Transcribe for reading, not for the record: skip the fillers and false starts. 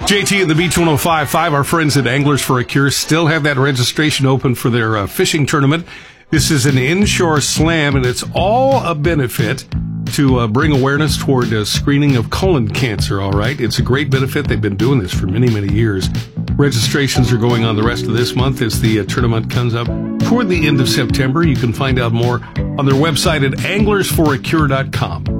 JT and the Beach 105.5, our friends at Anglers for a Cure still have that registration open for their fishing tournament. This is an inshore slam, and it's all a benefit to bring awareness toward screening of colon cancer, all right? It's a great benefit. They've been doing this for many, many years. Registrations are going on the rest of this month as the tournament comes up toward the end of September. You can find out more on their website at anglersforacure.com.